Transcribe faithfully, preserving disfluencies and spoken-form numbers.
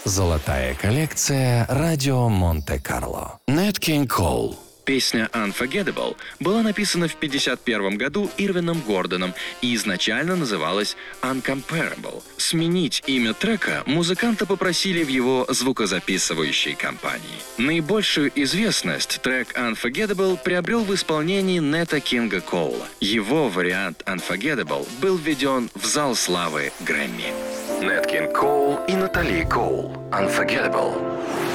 Золотая коллекция «Радио Монте-Карло». Нэт Кинг Кол. Песня «Unforgettable» была написана в пятьдесят первом году Ирвином Гордоном и изначально называлась «Uncomparable». Сменить имя трека музыканта попросили в его звукозаписывающей компании. Наибольшую известность трек «Unforgettable» приобрел в исполнении Нэта Кинга Коула. Его вариант «Unforgettable» был введен в зал славы Грэмми. Нэт Кинг Коул и Натали Коул. «Unforgettable».